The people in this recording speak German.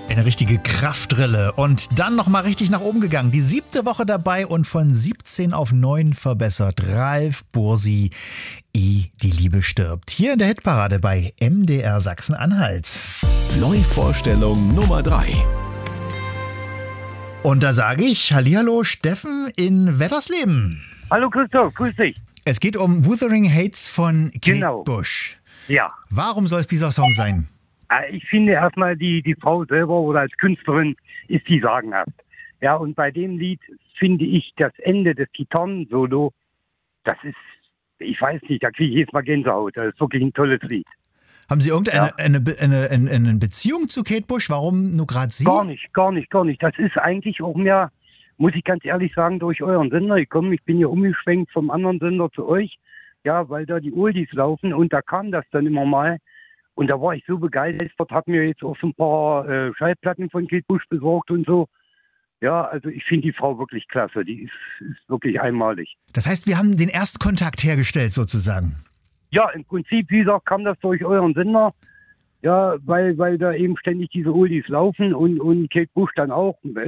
Eine richtige Kraftdrille und dann nochmal richtig nach oben gegangen. Die 7. Woche dabei und von 17 auf 9 verbessert. Ralf Bursi, Die Liebe stirbt. Hier in der Hitparade bei MDR Sachsen-Anhalt. Neuvorstellung Nummer 3. Und da sage ich Hallihallo Steffen in Wettersleben. Hallo Christoph, grüß dich. Es geht um Wuthering Heights von Kate Genau. Bush. Ja, Warum soll es dieser Song sein? ich finde erstmal die Frau selber oder als Künstlerin ist die sagenhaft. Ja, und bei dem Lied finde ich das Ende des Gitarren-Solo, das ist, ich weiß nicht, da kriege ich jedes Mal Gänsehaut. Das ist wirklich ein tolles Lied. Haben Sie eine Beziehung zu Kate Bush? Warum nur gerade Sie? Gar nicht. Das ist eigentlich auch mehr, muss ich ganz ehrlich sagen, durch euren Sender gekommen. Ich bin hier umgeschwenkt vom anderen Sender zu euch, ja, weil da die Oldies laufen und da kam das dann immer mal. Und da war ich so begeistert, habe mir jetzt auch so ein paar Schallplatten von Kate Bush besorgt und so. Ja, also ich finde die Frau wirklich klasse. Die ist wirklich einmalig. Das heißt, wir haben den Erstkontakt hergestellt sozusagen. Ja, im Prinzip, wie gesagt, kam das durch euren Sender. Ja, weil da eben ständig diese Oldies laufen und Kate Bush dann auch.